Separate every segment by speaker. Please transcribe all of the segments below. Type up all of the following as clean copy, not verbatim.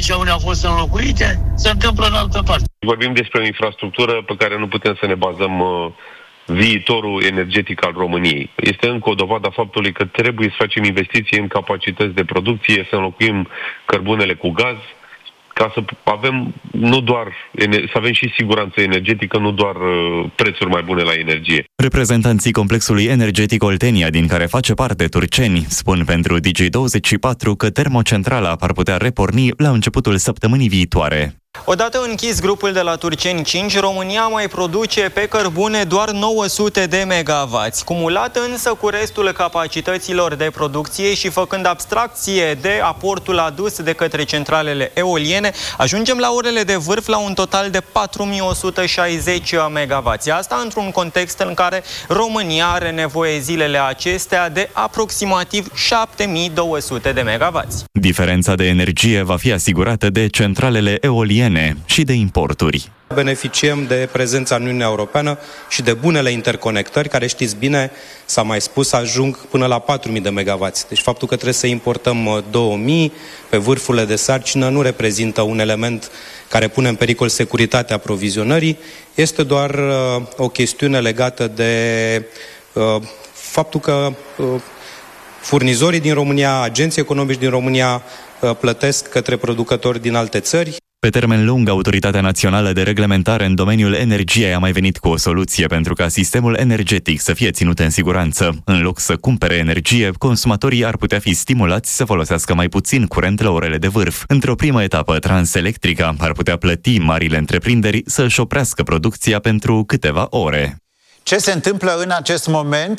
Speaker 1: așa unde au fost înlocuite, se întâmplă în altă parte.
Speaker 2: Vorbim despre o infrastructură pe care nu putem să ne bazăm viitorul energetic al României. Este încă o dovadă a faptului că trebuie să facem investiții în capacități de producție, să înlocuim cărbunele cu gaz, ca să avem să avem și siguranță energetică, nu doar prețuri mai bune la energie.
Speaker 3: Reprezentanții complexului energetic Oltenia, din care face parte Turceni, spun pentru Digi24 că termocentrala ar putea reporni la începutul săptămânii viitoare.
Speaker 4: Odată închis grupul de la Turceni 5, România mai produce pe cărbune doar 900 de megawatts. Cumulat însă cu restul capacităților de producție și făcând abstracție de aportul adus de către centralele eoliene, ajungem la orele de vârf la un total de 4160 megawatts. Asta într-un context în care România are nevoie zilele acestea de aproximativ 7200 de megawatts.
Speaker 3: Diferența de energie va fi asigurată de centralele eoliene și de importuri.
Speaker 5: Beneficiem de prezența în Uniunea Europeană și de bunele interconectări, care știți bine, s-a mai spus, ajung până la 4.000 de megawatts. Deci faptul că trebuie să importăm 2.000 pe vârfurile de sarcină nu reprezintă un element care pune în pericol securitatea aprovizionării, este doar o chestiune legată de faptul că furnizorii din România, agenții economici din România plătesc către producători din alte țări.
Speaker 3: Pe termen lung, Autoritatea Națională de Reglementare în domeniul energiei a mai venit cu o soluție pentru ca sistemul energetic să fie ținut în siguranță. În loc să cumpere energie, consumatorii ar putea fi stimulați să folosească mai puțin curent la orele de vârf. Într-o primă etapă, Transelectrica ar putea plăti marile întreprinderi să-și oprească producția pentru câteva ore.
Speaker 6: Ce se întâmplă în acest moment?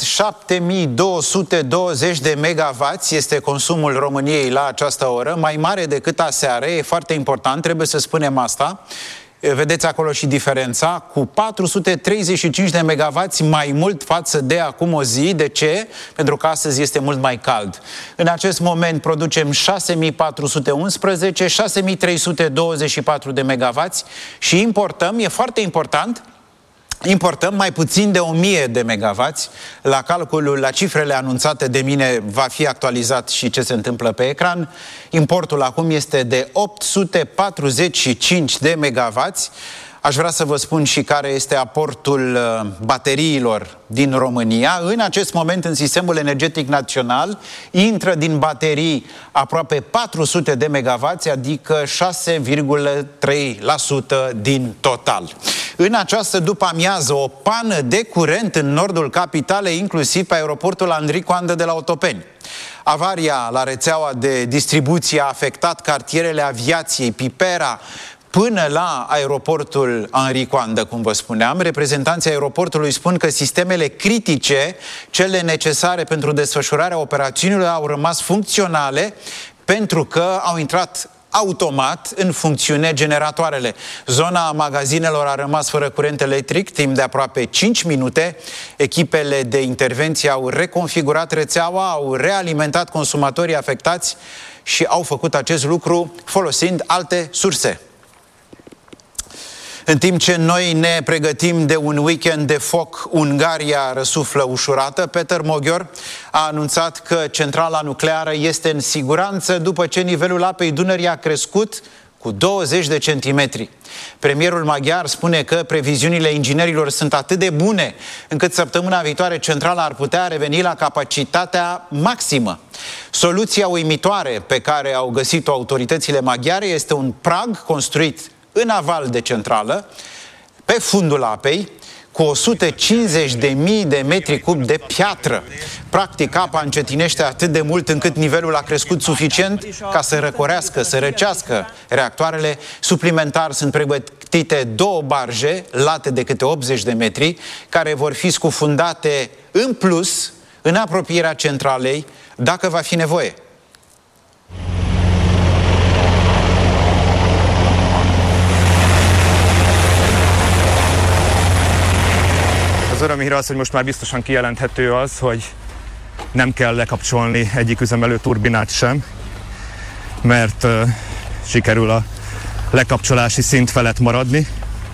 Speaker 6: 7220 de megawatts este consumul României la această oră, mai mare decât aseară, e foarte important, trebuie să spunem asta. Vedeți acolo și diferența, cu 435 de megawatts mai mult față de acum o zi. De ce? Pentru că astăzi este mult mai cald. În acest moment producem 6411, 6324 de megawatts și importăm, e foarte important, importăm mai puțin de 1000 de megawatts. La calculul, la cifrele anunțate de mine va fi actualizat și ce se întâmplă pe ecran. Importul acum este de 845 de megawatts. Aș vrea să vă spun și care este aportul bateriilor din România. În acest moment, în sistemul energetic național, intră din baterii aproape 400 de megawatts, adică 6,3% din total. În această după-amiază, o pană de curent în nordul capitalei, inclusiv pe aeroportul Andrei Coandă de la Otopeni. Avaria la rețeaua de distribuție a afectat cartierele aviației, Pipera, până la aeroportul Henri Coandă, cum vă spuneam. Reprezentanții aeroportului spun că sistemele critice, cele necesare pentru desfășurarea operațiunilor, au rămas funcționale pentru că au intrat automat în funcțiune generatoarele. Zona magazinelor a rămas fără curent electric timp de aproape 5 minute. Echipele de intervenție au reconfigurat rețeaua, au realimentat consumatorii afectați și au făcut acest lucru folosind alte surse. În timp ce noi ne pregătim de un weekend de foc, Ungaria răsuflă ușurată. Peter Moghior a anunțat că centrala nucleară este în siguranță după ce nivelul apei Dunării a crescut cu 20 de centimetri. Premierul maghiar spune că previziunile inginerilor sunt atât de bune încât săptămâna viitoare centrala ar putea reveni la capacitatea maximă. Soluția uimitoare pe care au găsit-o autoritățile maghiare este un prag construit în aval de centrală, pe fundul apei, cu 150.000 de metri cub de piatră. Practic, apa încetinește atât de mult încât nivelul a crescut suficient ca să răcorească, să răcească reactoarele. Suplimentar sunt pregătite 2 barje, late de câte 80 de metri, care vor fi scufundate în plus, în apropierea centralei, dacă va fi nevoie.
Speaker 7: Az örömhír az, hogy most már biztosan kijelenthető az, hogy nem kell lekapcsolni egyik üzemelő turbinát sem, mert sikerül a lekapcsolási szint felett maradni.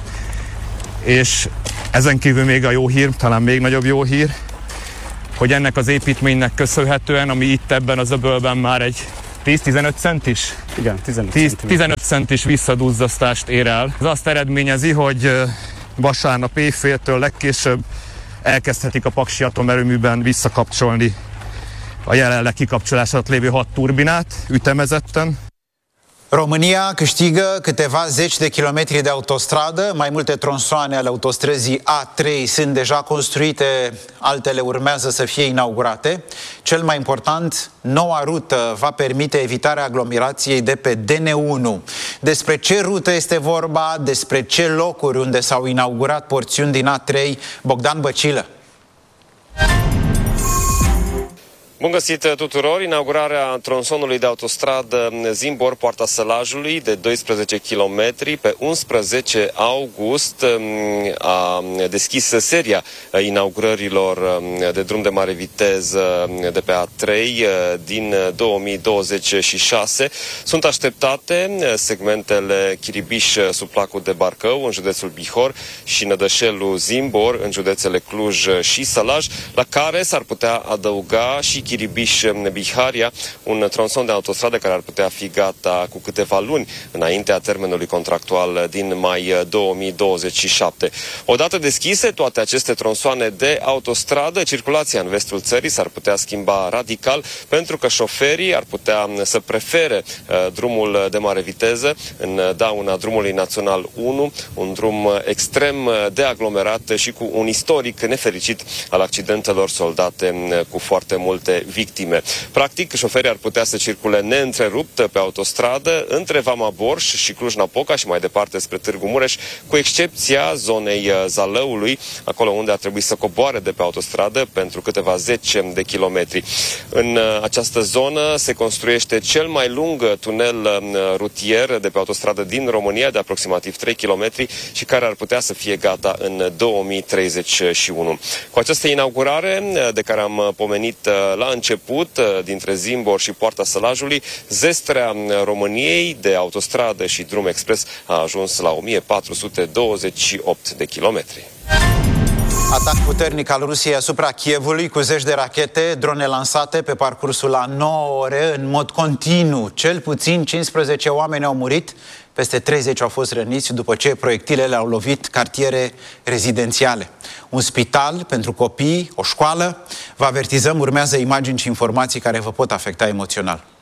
Speaker 7: És ezen kívül még a jó hír, talán még nagyobb jó hír, hogy ennek az építménynek köszönhetően, ami itt ebben az öbölben már egy 10-15 centis
Speaker 8: Igen,
Speaker 7: 15 centis visszadúzzasztást ér el. Ez azt eredményezi, hogy vasárnap éjféltől legkésőbb elkezdhetik a Paksi atomerőműben visszakapcsolni a jelenleg kikapcsolás alatt lévő 6 turbinát ütemezetten.
Speaker 6: România câștigă câteva zeci de kilometri de autostradă, mai multe tronsoane ale autostrăzii A3 sunt deja construite, altele urmează să fie inaugurate. Cel mai important, noua rută va permite evitarea aglomerației de pe DN1. Despre ce rută este vorba, despre ce locuri unde s-au inaugurat porțiuni din A3, Bogdan Băcilă.
Speaker 9: Bun găsit tuturor! Inaugurarea tronsonului de autostradă Zimbor, Poarta Sălajului, de 12 km, pe 11 august a deschis seria inaugurărilor de drum de mare viteză de pe A3 din 2026. Sunt așteptate segmentele Chiribiș-Suplacul de Barcău, în județul Bihor, și Nădășelu-Zimbor, în județele Cluj și Sălaj, la care s-ar putea adăuga și Chiribiș-Biharia, un tronson de autostradă care ar putea fi gata cu câteva luni înaintea termenului contractual din mai 2027. Odată deschise toate aceste tronsoane de autostradă, circulația în vestul țării s-ar putea schimba radical, pentru că șoferii ar putea să prefere drumul de mare viteză în dauna drumului național 1, un drum extrem de aglomerat și cu un istoric nefericit al accidentelor soldate cu foarte multe victime. Practic, șoferii ar putea să circule neîntrerupt pe autostradă între Vama Borș și Cluj-Napoca și mai departe spre Târgu Mureș, cu excepția zonei Zalăului, acolo unde ar trebui să coboare de pe autostradă pentru câteva zeci de kilometri. În această zonă se construiește cel mai lung tunel rutier de pe autostradă din România, de aproximativ 3 km și care ar putea să fie gata în 2031. Cu această inaugurare, de care am pomenit la început, dintre Zimbor și Poarta Sălajului, zestrea României de autostradă și drum expres a ajuns la 1428 de kilometri.
Speaker 6: Atac puternic al Rusiei asupra Kievului cu zeci de rachete, drone lansate pe parcursul a 9 ore în mod continuu. Cel puțin 15 oameni au murit, peste 30 au fost răniți după ce proiectilele au lovit cartiere rezidențiale. Un spital pentru copii, o școală. Vă avertizăm, urmează imagini și informații care vă pot afecta emoțional.